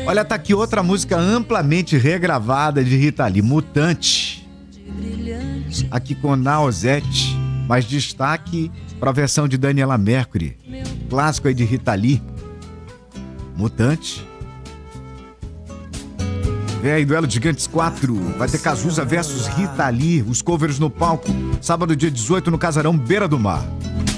Olha, tá aqui outra música amplamente regravada de Rita Lee, Mutante. Aqui com Nausete, mas destaque para a versão de Daniela Mercury. Clássico aí de Rita Lee, Mutante. Vem aí, Duelo de Gigantes 4. Vai ter Cazuza versus Rita Lee, os covers no palco. Sábado, dia 18, no Casarão Beira do Mar.